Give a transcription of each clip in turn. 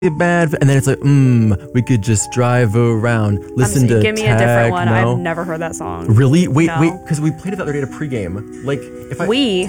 bad, and then it's like, we could just drive around, listen to give me a different one. I've never heard that song. Really? Wait, because we played it the other day at a pregame. Like, if I...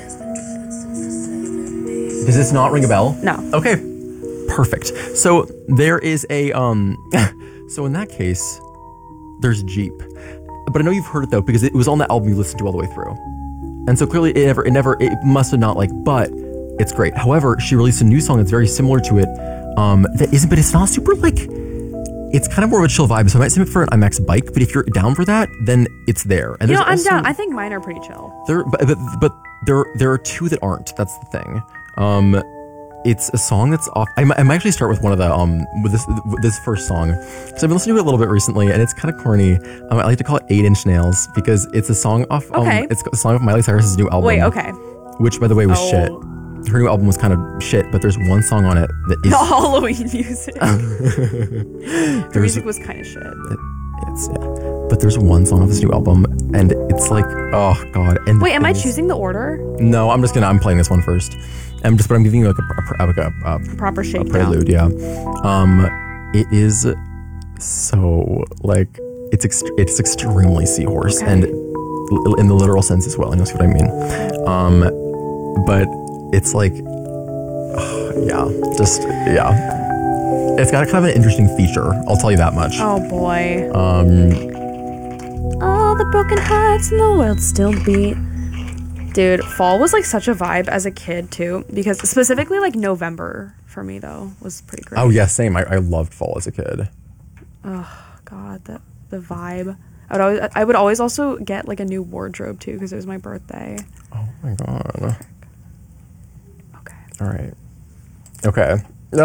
Does this not ring a bell? No. Okay, perfect. So there is a, so in that case, there's Jeep. But I know you've heard it though, because it was on the album you listened to all the way through. And so clearly it must have not but it's great. However, she released a new song that's very similar to it. But it's not super it's kind of more of a chill vibe. So I might save it for an IMAX bike, but if you're down for that, then it's there. And I'm down. I think mine are pretty chill. But there are two that aren't. That's the thing. It's a song that's off. I might actually start with one of the with this first song, because I've been listening to it a little bit recently, and it's kind of corny. I like to call it 8-Inch Nails because it's a song off. It's a song of Miley Cyrus's new album. Wait, okay. Which, by the way, was shit. Her new album was kind of shit, but there's one song on it that is the Halloween music. The music was kind of shit. But there's one song of this new album, and it's like, oh god. And wait, am I choosing the order? No, I'm playing this one first. But I'm giving you a proper shakedown. A prelude, yeah. It is so it's extremely Seahorse, and in the literal sense as well. And you'll see what I mean. But it's like, it's got kind of an interesting feature. I'll tell you that much. Oh boy. All the broken hearts in the world still beat. Dude, fall was such a vibe as a kid too, because specifically November for me though was pretty great. Oh yeah, same. I loved fall as a kid. Oh god, the vibe. I would always also get a new wardrobe too because it was my birthday. Oh my god. Okay. All right. Okay.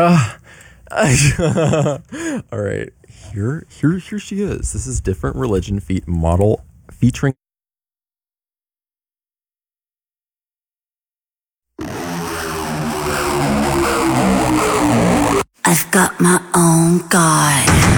All right. Here she is. This is Different Religion model featuring. I've got my own God.